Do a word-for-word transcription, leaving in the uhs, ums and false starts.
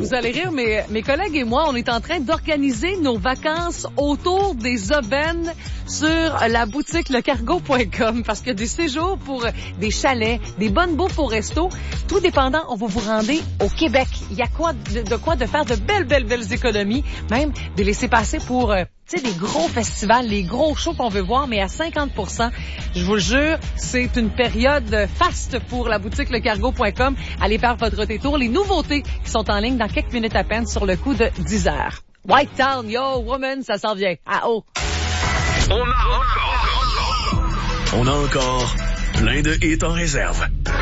vous allez rire, mais mes collègues et moi, on est en train d'organiser nos vacances autour des aubaines sur la boutique le cargo point com parce que des séjours pour des chalets, des bonnes bouffes au resto, tout dépendant, on va vous rendre au Québec. Il y a quoi de, de quoi de faire de belles, belles, belles économies, même de laisser passer pour... Euh, tu sais, des gros festivals, les gros shows qu'on veut voir, mais à cinquante pour cent. Je vous le jure, c'est une période faste pour la boutique le cargo point com. Allez faire votre détour. Les nouveautés qui sont en ligne dans quelques minutes à peine sur le coup de dix heures. White Town, yo, woman, ça s'en vient. Ah oh. On a encore, on a encore plein de hits en réserve.